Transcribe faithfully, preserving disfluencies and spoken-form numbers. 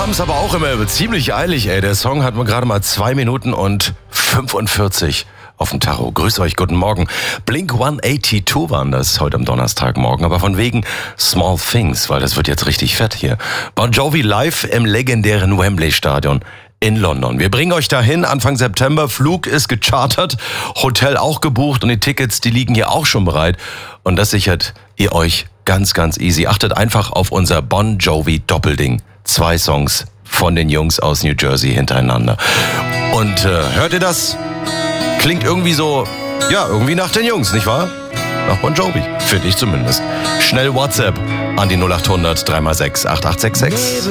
haben es aber auch immer ziemlich eilig, ey. Der Song hat gerade mal zwei Minuten und fünfundvierzig auf dem Tacho. Grüß euch, guten Morgen. Blink hundertzweiundachtzig waren das heute am Donnerstagmorgen, aber von wegen Small Things, weil das wird jetzt richtig fett hier. Bon Jovi live im legendären Wembley Stadion in London. Wir bringen euch dahin Anfang September. Flug ist gechartert, Hotel auch gebucht und die Tickets, die liegen hier auch schon bereit. Und das sichert ihr euch ganz, ganz easy. Achtet einfach auf unser Bon Jovi Doppelding. Zwei Songs von den Jungs aus New Jersey hintereinander. Und äh, hört ihr das? Klingt irgendwie so, ja, irgendwie nach den Jungs, nicht wahr? Nach Bon Jovi, finde ich zumindest. Schnell WhatsApp an die null acht hundert drei mal sechs acht acht sechs sechs.